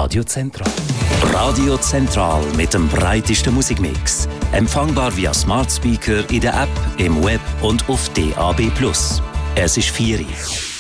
Radio Zentral. Radio Zentral mit dem breitesten Musikmix. Empfangbar via Smart Speaker in der App, im Web und auf DAB+. Es ist 4 Uhr.